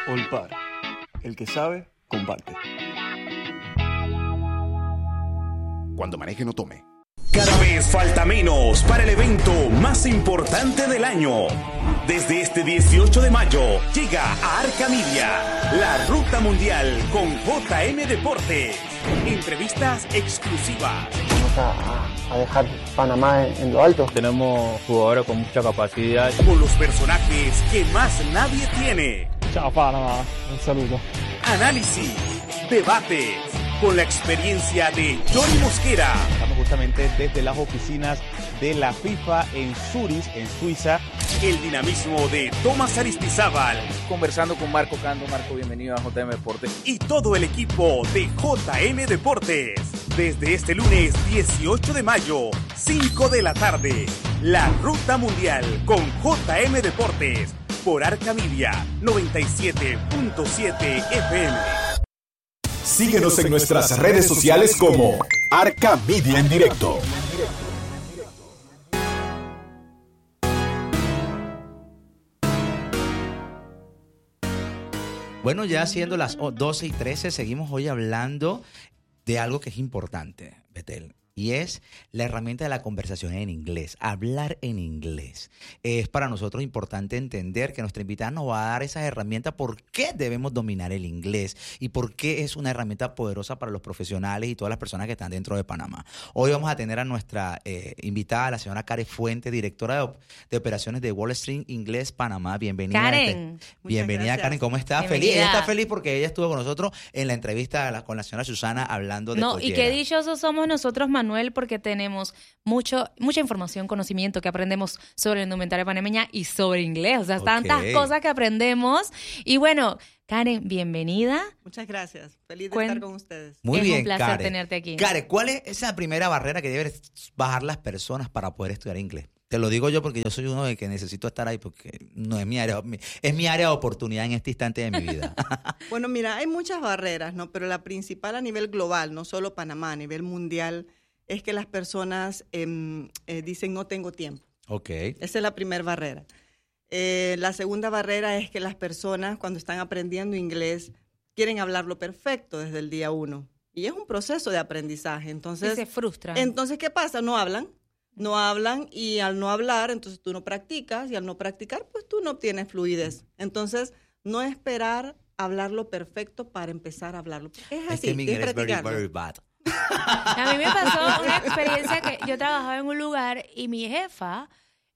Olpar. El que sabe, comparte. Cuando maneje, no tome. Cada vez falta menos para el evento más importante del año. Desde este 18 de mayo llega a Arca Media, la Ruta Mundial con JM Deportes. Entrevistas exclusivas. Vamos a dejar Panamá en lo alto. Tenemos jugadores con mucha capacidad. Con los personajes que más nadie tiene. Chao Panamá, un saludo. Análisis, debates, con la experiencia de Johnny Mosquera. Estamos justamente desde las oficinas de la FIFA en Zurich, en Suiza. El dinamismo de Tomás Aristizábal. Conversando con Marco Cando. Marco, bienvenido a JM Deportes. Y todo el equipo de JM Deportes. Desde este lunes 18 de mayo, 5 de la tarde. La Ruta Mundial con JM Deportes. Por Arca Media 97.7 FM. Síguenos en nuestras redes sociales como Arca Media en Directo. Bueno, ya siendo las 12:13, seguimos hoy hablando de algo que es importante, Betel. Y es la herramienta de la conversación en inglés, hablar en inglés. Es para nosotros importante entender que nuestra invitada nos va a dar esas herramientas, por qué debemos dominar el inglés y por qué es una herramienta poderosa para los profesionales y todas las personas que están dentro de Panamá. Hoy vamos a tener a nuestra invitada, la señora Karen Fuentes, directora de operaciones de Wall Street Inglés Panamá. Bienvenida. Karen. Bienvenida, Karen. ¿Cómo está? Feliz. Ella está feliz porque ella estuvo con nosotros en la entrevista con la señora Susana hablando de y qué dichosos somos nosotros, Manuel, porque tenemos mucha información, conocimiento que aprendemos sobre la indumentaria panameña y sobre inglés. O sea, tantas cosas que aprendemos. Y bueno, Karen, bienvenida. Muchas gracias. Feliz de estar con ustedes. Muy bien, es un placer Karen. tenerte aquí. Karen, ¿cuál es esa primera barrera que deben bajar las personas para poder estudiar inglés? Te lo digo yo porque yo soy uno de que necesito estar ahí porque no es mi área, es mi área de oportunidad en este instante de mi vida. Bueno, mira, hay muchas barreras, ¿no? Pero la principal a nivel global, no solo Panamá, a nivel mundial, es que las personas dicen no tengo tiempo. Ok. Esa es la primera barrera. La segunda barrera es que las personas cuando están aprendiendo inglés quieren hablarlo perfecto desde el día 1. Y es un proceso de aprendizaje. Entonces, y se frustran. Entonces, ¿qué pasa? No hablan y al no hablar, entonces tú no practicas y al no practicar, pues tú no obtienes fluidez. Entonces, no esperar hablarlo perfecto para empezar a hablarlo. Es así, que mi inglés es practicarlo. very bad. A mí me pasó una experiencia que yo trabajaba en un lugar y mi jefa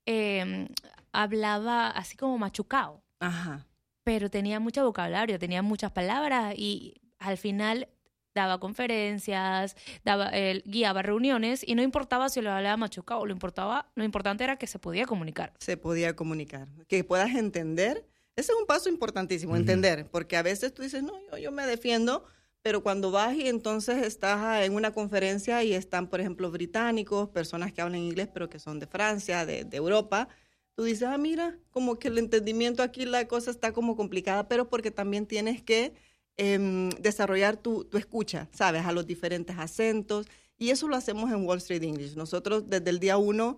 hablaba así como machucado. Ajá. Pero tenía mucho vocabulario, tenía muchas palabras y al final daba conferencias, guiaba reuniones y no importaba si lo hablaba machucado, lo importante era que se podía comunicar. Se podía comunicar, que puedas entender. Ese es un paso importantísimo, entender, porque a veces tú dices, no, yo me defiendo, pero cuando vas y entonces estás en una conferencia y están, por ejemplo, británicos, personas que hablan inglés pero que son de Francia, de Europa, tú dices, mira, como que el entendimiento aquí, la cosa está como complicada, pero porque también tienes que desarrollar tu escucha, ¿sabes? A los diferentes acentos, y eso lo hacemos en Wall Street English. Nosotros desde el día 1,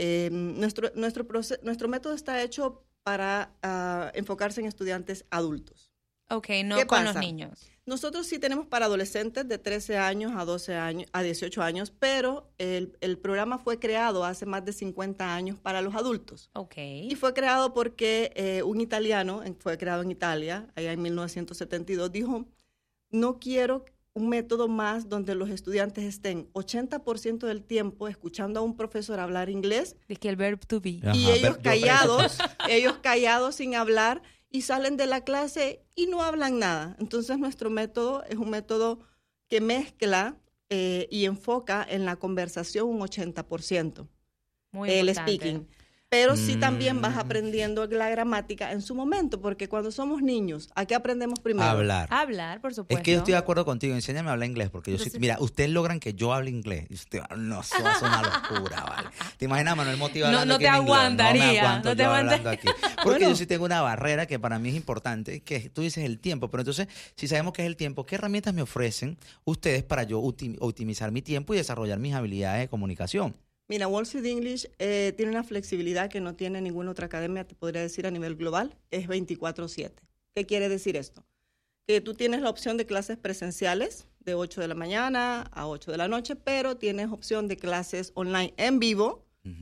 nuestro método está hecho para enfocarse en estudiantes adultos. Ok, no ¿Qué con pasa? los niños. Nosotros sí tenemos para adolescentes de 13 años a 12 años, a 18 años, pero el programa fue creado hace más de 50 años para los adultos. Ok. Y fue creado porque un italiano, fue creado en Italia, allá en 1972, dijo, no quiero un método más donde los estudiantes estén 80% del tiempo escuchando a un profesor hablar inglés. Es que el verb to be. Y ellos callados sin hablar, y salen de la clase y no hablan nada. Entonces nuestro método es un método que mezcla y enfoca en la conversación un 80%. Muy el importante. speaking. Pero sí también vas aprendiendo la gramática en su momento, porque cuando somos niños, ¿a qué aprendemos primero? Hablar, por supuesto. Es que yo estoy de acuerdo contigo, enséñame a hablar inglés, porque yo sí, mira, ustedes logran que yo hable inglés, y usted, no, eso es una locura, ¿vale? ¿Te imaginas, Manuel Motiva hablando aquí en inglés? Aguantaría, no me aguanto no te yo aguantaría. hablando aquí. Porque yo sí tengo una barrera que para mí es importante, que tú dices el tiempo, pero entonces, si sabemos que es el tiempo, ¿qué herramientas me ofrecen ustedes para yo optimizar mi tiempo y desarrollar mis habilidades de comunicación? Mira, Wall Street English tiene una flexibilidad que no tiene ninguna otra academia, te podría decir, a nivel global. Es 24/7. ¿Qué quiere decir esto? Que tú tienes la opción de clases presenciales de 8 de la mañana a 8 de la noche, pero tienes opción de clases online en vivo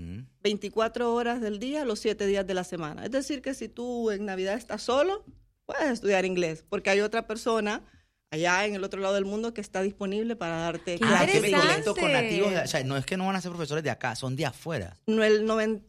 24 horas del día, los 7 días de la semana. Es decir, que si tú en Navidad estás solo, puedes estudiar inglés, porque hay otra persona allá en el otro lado del mundo que está disponible para darte clases. Yo me conecto con nativos, o sea, no es que no van a ser profesores de acá, son de afuera. No, el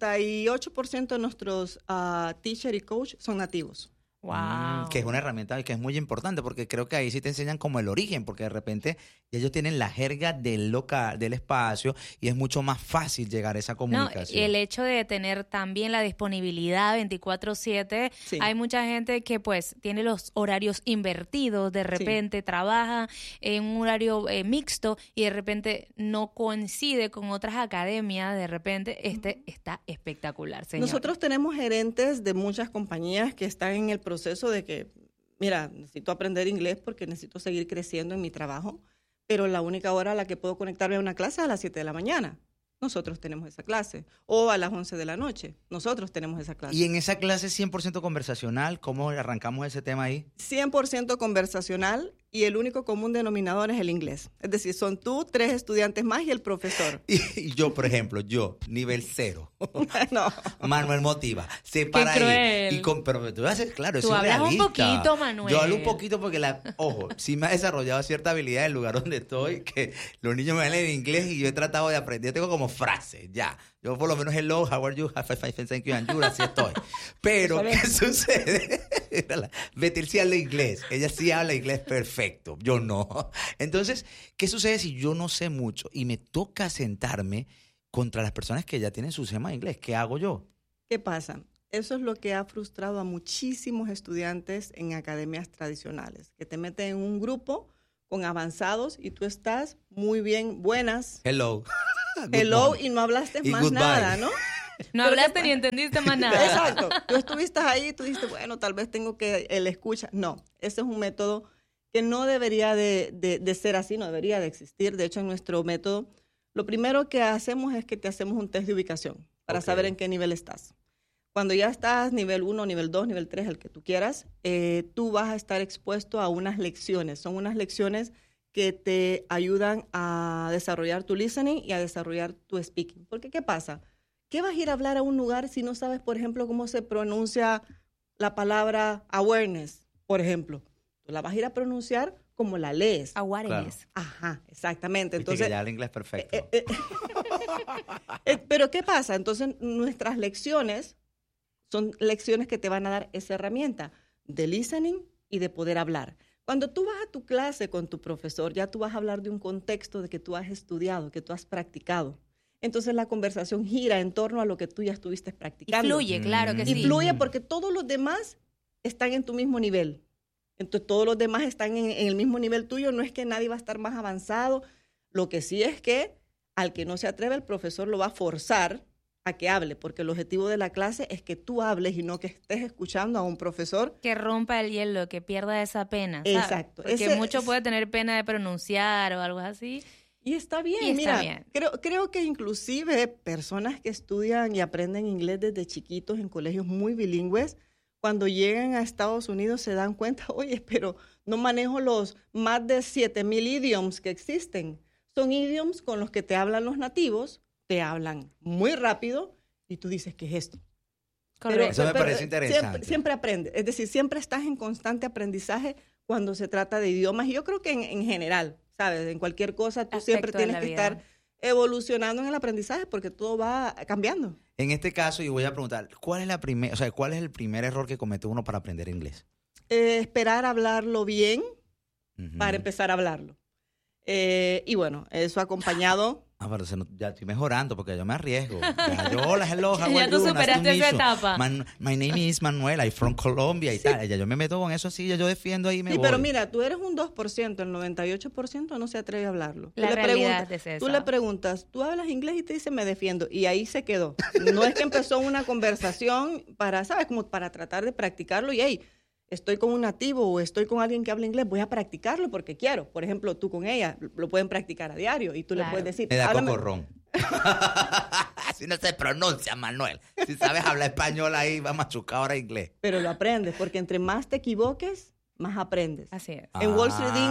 98% de nuestros teacher y coach son nativos. Wow. Que es una herramienta que es muy importante, porque creo que ahí sí te enseñan como el origen, porque de repente ellos tienen la jerga del local, del espacio, y es mucho más fácil llegar a esa comunicación. No, el hecho de tener también la disponibilidad 24/7, Sí. hay mucha gente que pues tiene los horarios invertidos, de repente trabaja en un horario mixto y de repente no coincide con otras academias, de repente está espectacular, señor. Nosotros tenemos gerentes de muchas compañías que están en el proceso de que, mira, necesito aprender inglés porque necesito seguir creciendo en mi trabajo, pero la única hora a la que puedo conectarme a una clase es a las 7 de la mañana. Nosotros tenemos esa clase. O a las 11 de la noche. Nosotros tenemos esa clase. Y en esa clase 100% conversacional, ¿cómo arrancamos ese tema ahí? 100% conversacional y el único común denominador es el inglés. Es decir, son tú, 3 estudiantes más y el profesor. Y yo, por ejemplo, nivel 0. No. Manuel motiva, se para cruel. ahí. Pero tú haces, claro, Tú eso es hablas un realista. poquito, Manuel. Yo hablo un poquito porque, ojo, sí me ha desarrollado cierta habilidad en el lugar donde estoy, que los niños me hablan en inglés y yo he tratado de aprender. Yo tengo como frases, ya. Yo por lo menos hello, how are you, have fine, thank you, and you, así estoy. Pero, ¿qué sucede? Betel sí habla inglés, ella sí habla inglés perfecto, yo no. Entonces, ¿qué sucede si yo no sé mucho y me toca sentarme contra las personas que ya tienen su sistema de inglés? ¿Qué hago yo? ¿Qué pasa? Eso es lo que ha frustrado a muchísimos estudiantes en academias tradicionales, que te meten en un grupo con avanzados y tú estás muy bien, buenas, Hello. Good hello, morning. y no hablaste Y más goodbye. nada, ¿no? No Pero hablaste ni entendiste más nada. Exacto. Tú estuviste ahí y tú dijiste, bueno, tal vez tengo que el escucha. No, ese es un método que no debería de ser así, no debería de existir. De hecho, en nuestro método, lo primero que hacemos es que te hacemos un test de ubicación para saber en qué nivel estás. Cuando ya estás nivel 1, nivel 2, nivel 3, el que tú quieras, tú vas a estar expuesto a unas lecciones. Son unas lecciones que te ayudan a desarrollar tu listening y a desarrollar tu speaking. Porque, ¿qué pasa? ¿Qué vas a ir a hablar a un lugar si no sabes, por ejemplo, cómo se pronuncia la palabra awareness, por ejemplo? Tú la vas a ir a pronunciar como la lees. Awareness. Ajá, exactamente. Viste Entonces, que ya habla inglés perfecto. pero ¿qué pasa? Entonces, nuestras lecciones son lecciones que te van a dar esa herramienta de listening y de poder hablar. Cuando tú vas a tu clase con tu profesor, ya tú vas a hablar de un contexto de que tú has estudiado, que tú has practicado. Entonces la conversación gira en torno a lo que tú ya estuviste practicando. Y fluye, claro que sí. Y fluye porque todos los demás están en tu mismo nivel. Entonces todos los demás están en el mismo nivel tuyo. No es que nadie va a estar más avanzado. Lo que sí es que al que no se atreve, el profesor lo va a forzar a que hable, porque el objetivo de la clase es que tú hables y no que estés escuchando a un profesor. Que rompa el hielo, que pierda esa pena, ¿sabes? Exacto. Porque mucho puede tener pena de pronunciar o algo así. Y está bien, Y está mira, bien. Creo que inclusive personas que estudian y aprenden inglés desde chiquitos en colegios muy bilingües, cuando llegan a Estados Unidos se dan cuenta, oye, pero no manejo los más de 7,000 idioms que existen. Son idioms con los que te hablan los nativos, te hablan muy rápido y tú dices, ¿qué es esto? Correcto. Eso me parece interesante. Siempre aprendes, es decir, siempre estás en constante aprendizaje cuando se trata de idiomas. Y yo creo que en general, ¿sabes? En cualquier cosa tú siempre Aspecto de tienes la que vida. estar evolucionando en el aprendizaje porque todo va cambiando. En este caso, yo voy a preguntar, ¿cuál es el primer error que comete uno para aprender inglés? Esperar a hablarlo bien Ujú. para empezar a hablarlo. Y bueno, eso acompañado. Pero ya estoy mejorando porque yo me arriesgo. Ya yo, hola, hello, how Ya are tú you? Nice to superaste meet esa you. etapa. My name is Manuel, I'm from Colombia y tal. Ya yo me meto con eso así, ya yo defiendo ahí y me Sí, voy. pero mira, tú eres un 2%, el 98% no se atreve a hablarlo. La realidad es esa. Tú le preguntas, ¿tú hablas inglés? Y te dice, me defiendo. Y ahí se quedó. No es que empezó una conversación para, ¿sabes? Como para tratar de practicarlo y, hey, estoy con un nativo o estoy con alguien que habla inglés, voy a practicarlo porque quiero. Por ejemplo, tú con ella lo pueden practicar a diario y tú Claro. le puedes decir, Me da háblame. cocorrón. Así no se pronuncia, Manuel. Si sabes hablar español ahí, va a machucar ahora inglés. Pero lo aprendes, porque entre más te equivoques, más aprendes. Así es. En Wall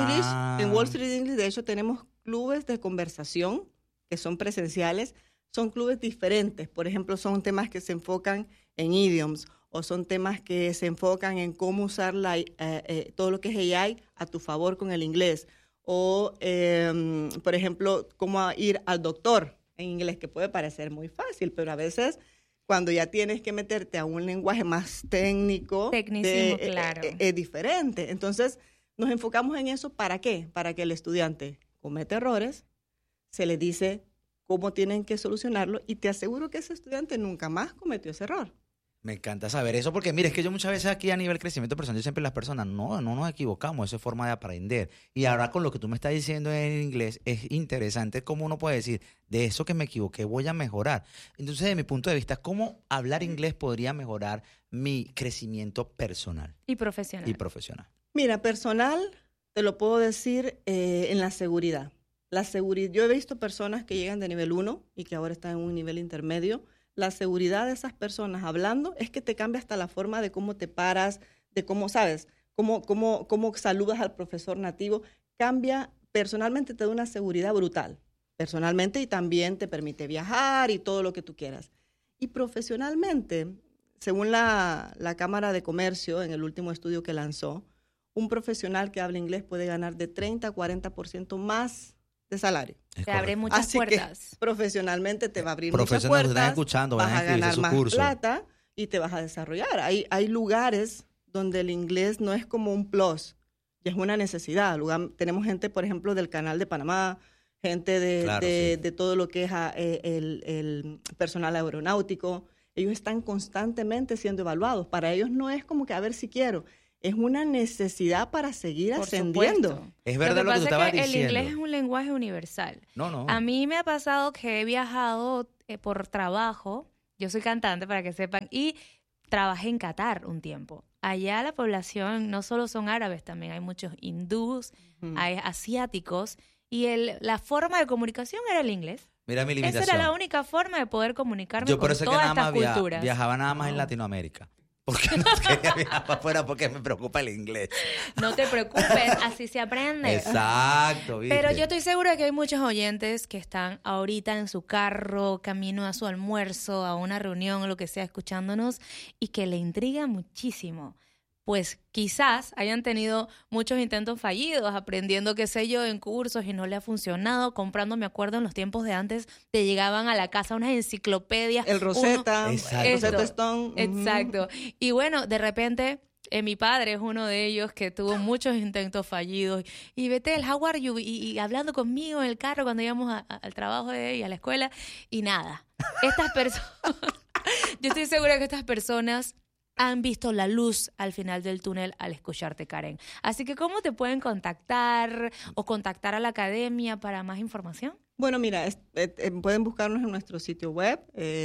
Street English, de hecho, tenemos clubes de conversación que son presenciales. Son clubes diferentes. Por ejemplo, son temas que se enfocan en idioms o son temas que se enfocan en cómo usar todo lo que es AI a tu favor con el inglés. O, por ejemplo, cómo ir al doctor en inglés, que puede parecer muy fácil, pero a veces cuando ya tienes que meterte a un lenguaje más técnico, tecnicismo, claro, es diferente. Entonces, nos enfocamos en eso. ¿Para qué? Para que el estudiante comete errores, se le dice cómo tienen que solucionarlo y te aseguro que ese estudiante nunca más cometió ese error. Me encanta saber eso porque, mira, es que yo muchas veces aquí a nivel crecimiento personal, yo siempre las personas, no nos equivocamos, eso es forma de aprender. Y ahora con lo que tú me estás diciendo en inglés, es interesante cómo uno puede decir, de eso que me equivoqué voy a mejorar. Entonces, desde mi punto de vista, ¿cómo hablar inglés podría mejorar mi crecimiento personal? Y profesional. Mira, personal, te lo puedo decir en la seguridad. Yo he visto personas que llegan de nivel 1 y que ahora están en un nivel intermedio. La seguridad de esas personas hablando es que te cambia hasta la forma de cómo te paras, de cómo, ¿sabes? Cómo saludas al profesor nativo. Cambia, personalmente te da una seguridad brutal. Personalmente, y también te permite viajar y todo lo que tú quieras. Y profesionalmente, según la Cámara de Comercio, en el último estudio que lanzó, un profesional que habla inglés puede ganar de 30 a 40% más de salario. Te abre muchas puertas. Que profesionalmente te va a abrir muchas puertas. Profesionales están escuchando, vas a ganar más curso. plata y te vas a desarrollar. Hay lugares donde el inglés no es como un plus, y es una necesidad. Tenemos gente, por ejemplo, del Canal de Panamá, gente de todo lo que es el personal aeronáutico. Ellos están constantemente siendo evaluados. Para ellos no es como que a ver si quiero. Es una necesidad para seguir ascendiendo. Supuesto. Es verdad lo que tú estabas diciendo. El inglés es un lenguaje universal. No. A mí me ha pasado que he viajado por trabajo. Yo soy cantante, para que sepan, y trabajé en Qatar un tiempo. Allá la población no solo son árabes, también hay muchos hindús, hay asiáticos, y la forma de comunicación era el inglés. Mira mi limitación. Esa era la única forma de poder comunicarme yo por con eso todas que nada estas más culturas. viajaba nada más en Latinoamérica. Porque no quería viajar para afuera porque me preocupa el inglés. No te preocupes, así se aprende. Exacto, ¿viste? Pero yo estoy segura de que hay muchos oyentes que están ahorita en su carro, camino a su almuerzo, a una reunión o lo que sea, escuchándonos y que le intriga muchísimo. Pues quizás hayan tenido muchos intentos fallidos, aprendiendo, qué sé yo, en cursos y no le ha funcionado, comprando, me acuerdo, en los tiempos de antes, te llegaban a la casa unas enciclopedias. El Rosetta, Rosetta Stone. Exacto. Y bueno, de repente, mi padre es uno de ellos que tuvo muchos intentos fallidos. Y Betel, how are you? Y hablando conmigo en el carro cuando íbamos al trabajo y a la escuela. Y nada, estas personas, yo estoy segura que estas personas han visto la luz al final del túnel al escucharte, Karen. Así que, ¿cómo te pueden contactar o contactar a la academia para más información? Bueno, mira, pueden buscarnos en nuestro sitio web,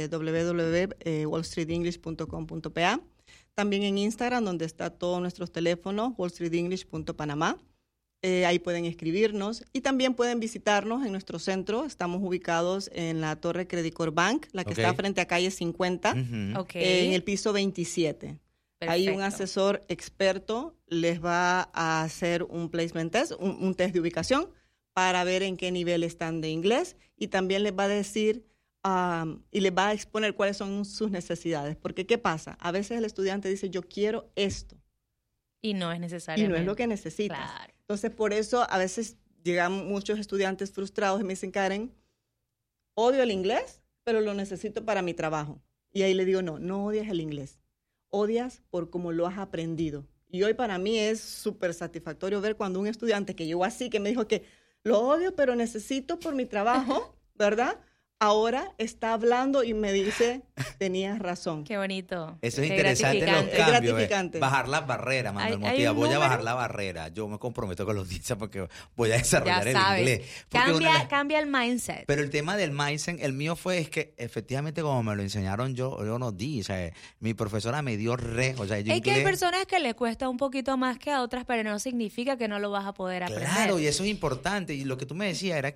www.wallstreetenglish.com.pa. También en Instagram, donde está todos nuestros teléfonos, wallstreetenglish.panamá. Ahí pueden escribirnos y también pueden visitarnos en nuestro centro. Estamos ubicados en la Torre Credit Corp Bank, la que está frente a calle 50, en el piso 27. Perfecto. Ahí un asesor experto les va a hacer un placement test, un test de ubicación para ver en qué nivel están de inglés y también les va a decir y les va a exponer cuáles son sus necesidades. Porque, ¿qué pasa? A veces el estudiante dice, yo quiero esto. Y no es necesario. Y no es lo que necesitas. Claro. Entonces, por eso a veces llegan muchos estudiantes frustrados y me dicen, Karen, odio el inglés, pero lo necesito para mi trabajo. Y ahí le digo, no odias el inglés. Odias por cómo lo has aprendido. Y hoy para mí es súper satisfactorio ver cuando un estudiante que llegó así, que me dijo que lo odio, pero necesito por mi trabajo, ¿verdad? Ahora está hablando y me dice, tenías razón. Qué bonito. Eso es interesante, los cambios. Es gratificante. Bajar las barreras, Manuel Motiva. Voy a bajar la barrera. Yo me comprometo con los días porque voy a desarrollar el inglés. Cambia el mindset. Pero el tema del mindset, el mío es que efectivamente como me lo enseñaron yo no di. O sea, mi profesora me dio o sea, yo es que hay personas que le cuesta un poquito más que a otras, pero no significa que no lo vas a poder aprender. Claro, y eso es importante. Y lo que tú me decías era que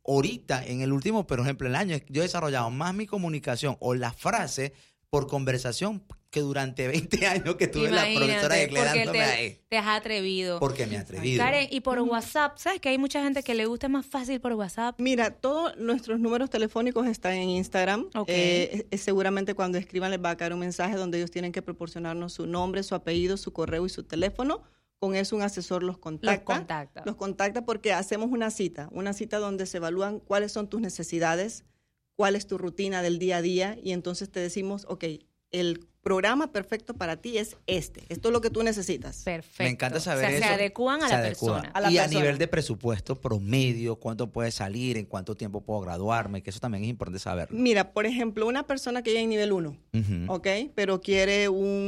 ahorita, en el último, por ejemplo, el año, yo he desarrollado más mi comunicación o la frase por conversación que durante 20 años que tuve la profesora declarándome ahí. Te has atrevido. Porque me he atrevido. Karen, y por WhatsApp, ¿sabes que hay mucha gente que le gusta más fácil por WhatsApp? Mira, todos nuestros números telefónicos están en Instagram. Okay. Seguramente cuando escriban les va a caer un mensaje donde ellos tienen que proporcionarnos su nombre, su apellido, su correo y su teléfono. Con eso un asesor los contacta. Los contacta porque hacemos una cita donde se evalúan cuáles son tus necesidades, cuál es tu rutina del día a día y entonces te decimos, ok, el programa perfecto para ti es este. Esto es lo que tú necesitas. Perfecto. Me encanta saber eso. Se adecúan a la persona. Y a nivel de presupuesto promedio, ¿cuánto puede salir? ¿En cuánto tiempo puedo graduarme? Que eso también es importante saberlo. Mira, por ejemplo, una persona que llega en nivel 1, ¿ok? Pero quiere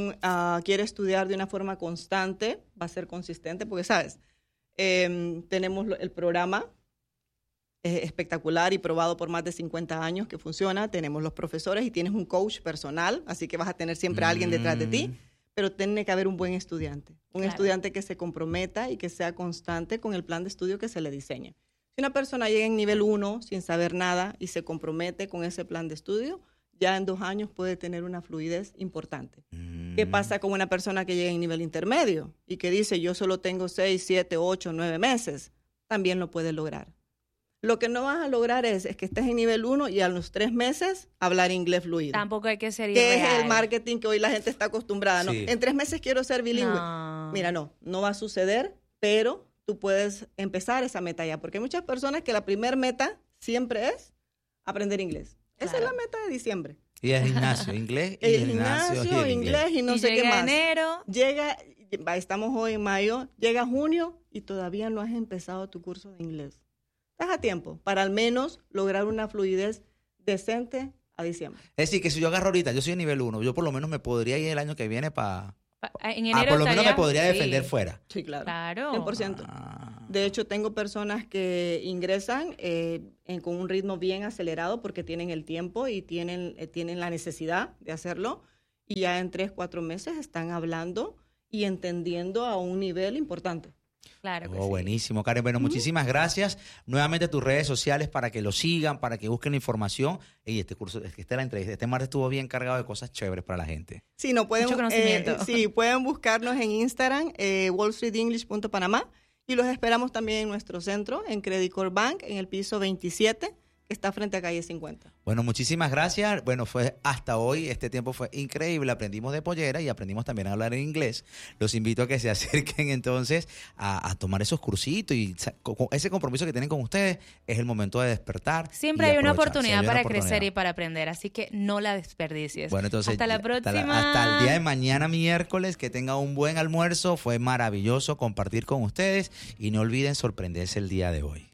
estudiar de una forma constante, va a ser consistente, porque, ¿sabes? Tenemos el programa espectacular y probado por más de 50 años que funciona. Tenemos los profesores y tienes un coach personal, así que vas a tener siempre a alguien detrás de ti, pero tiene que haber un buen estudiante, estudiante que se comprometa y que sea constante con el plan de estudio que se le diseña. Si una persona llega en nivel 1 sin saber nada y se compromete con ese plan de estudio, ya en 2 años puede tener una fluidez importante. ¿Qué pasa con una persona que llega en nivel intermedio y que dice yo solo tengo 6, 7, 8, 9 meses? También lo puede lograr. Lo que no vas a lograr es que estés en nivel 1 y a los 3 meses hablar inglés fluido. Tampoco hay que ser irreal. Que es el marketing que hoy la gente está acostumbrada. ¿No? Sí. En 3 meses quiero ser bilingüe. No. Mira, no va a suceder, pero tú puedes empezar esa meta ya. Porque hay muchas personas que la primer meta siempre es aprender inglés. Esa es la meta de diciembre. Y el gimnasio, inglés y el gimnasio, inglés y no sé qué más. Enero. Estamos hoy en mayo, llega junio y todavía no has empezado tu curso de inglés. Estás a tiempo para al menos lograr una fluidez decente a diciembre. Es decir, que si yo agarro ahorita, yo soy de nivel 1, yo por lo menos me podría ir el año que viene para... En enero por lo menos me podría defender fuera. Sí, claro. 100%. De hecho, tengo personas que ingresan con un ritmo bien acelerado porque tienen el tiempo y tienen la necesidad de hacerlo. Y ya en 3-4 meses están hablando y entendiendo a un nivel importante. Claro que sí. Buenísimo, Karen. Bueno, muchísimas gracias. Nuevamente tus redes sociales para que lo sigan, para que busquen la información. Y este curso, la entrevista, este martes estuvo bien cargado de cosas chéveres para la gente. Sí, pueden buscarnos en Instagram, wallstreetenglish.panamá, y los esperamos también en nuestro centro, en Credit Corp Bank, en el piso 27, que está frente a calle 50. Bueno, muchísimas gracias. Bueno, fue hasta hoy, este tiempo fue increíble. Aprendimos de pollera y aprendimos también a hablar en inglés. Los invito a que se acerquen entonces a tomar esos cursitos y con ese compromiso que tienen con ustedes, es el momento de despertar. Siempre hay una oportunidad para crecer y para aprender, así que no la desperdicies. Bueno, entonces, hasta la próxima. Hasta el día de mañana, miércoles, que tengan un buen almuerzo. Fue maravilloso compartir con ustedes y no olviden sorprenderse el día de hoy.